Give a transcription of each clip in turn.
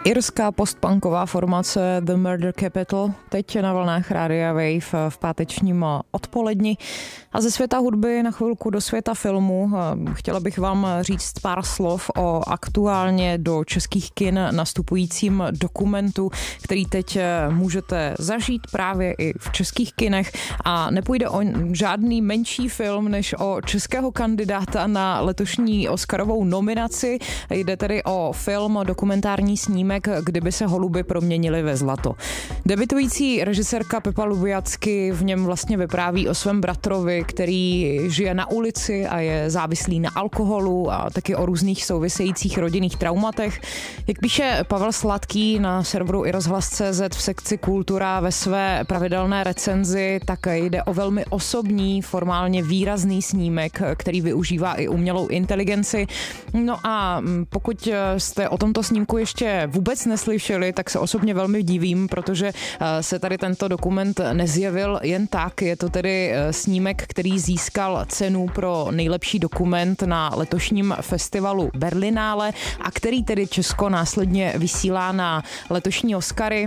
Irská postpunková formace The Murder Capital, teď na vlnách Rádia Wave v pátečním odpoledni. A ze světa hudby na chvilku do světa filmu. Chtěla bych vám říct pár slov o aktuálně do českých kin nastupujícím dokumentu, který teď můžete zažít právě i v českých kinech. A nepůjde o žádný menší film, než o českého kandidáta na letošní Oscarovou nominaci. Jde tedy o film, dokumentární snímek Kdyby se holuby proměnily ve zlato. Debitující režisérka Pepa Lubiacky v něm vlastně vypráví o svém bratrovi, který žije na ulici a je závislý na alkoholu a taky o různých souvisejících rodinných traumatech. Jak píše Pavel Sladký na serveru iRozhlas.cz v sekci Kultura ve své pravidelné recenzi, tak jde o velmi osobní, formálně výrazný snímek, který využívá i umělou inteligenci. No a pokud jste o tomto snímku ještě vůbec neslyšeli, tak se osobně velmi divím, protože se tady tento dokument nezjevil jen tak. Je to tedy snímek, který získal cenu pro nejlepší dokument na letošním festivalu Berlinále a který tedy Česko následně vysílá na letošní Oscary.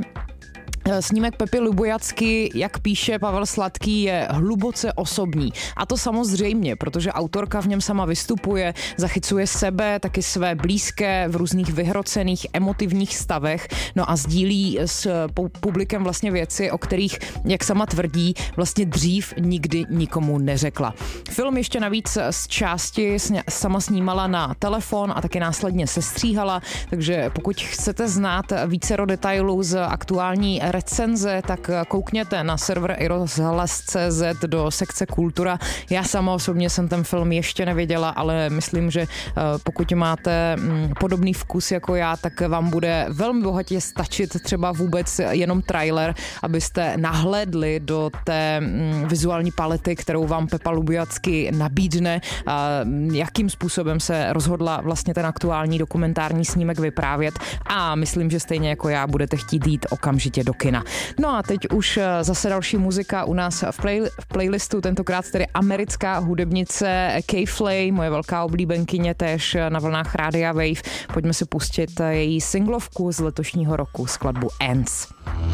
Snímek Pepy Lubiacky, jak píše Pavel Sladký, je hluboce osobní. A to samozřejmě, protože autorka v něm sama vystupuje, zachycuje sebe, taky své blízké v různých vyhrocených emotivních stavech, no a sdílí s publikem vlastně věci, o kterých, jak sama tvrdí, vlastně dřív nikdy nikomu neřekla. Film ještě navíc z části sama snímala na telefon a taky následně sestříhala, takže pokud chcete znát vícero detailů z aktuální recenze, tak koukněte na server iRozhlas.cz do sekce Kultura. Já sama osobně jsem ten film ještě neviděla, ale myslím, že pokud máte podobný vkus jako já, tak vám bude velmi bohatě stačit třeba vůbec jenom trailer, abyste nahlédli do té vizuální palety, kterou vám Pepa Lubiacky nabídne, jakým způsobem se rozhodla vlastně ten aktuální dokumentární snímek vyprávět a myslím, že stejně jako já budete chtít jít okamžitě do kina. No a teď už zase další muzika u nás v playlistu, tentokrát tedy americká hudebnice K-Flay, moje velká oblíbenkyně též na vlnách Rádia Wave. Pojďme si pustit její singlovku z letošního roku, skladbu Ants.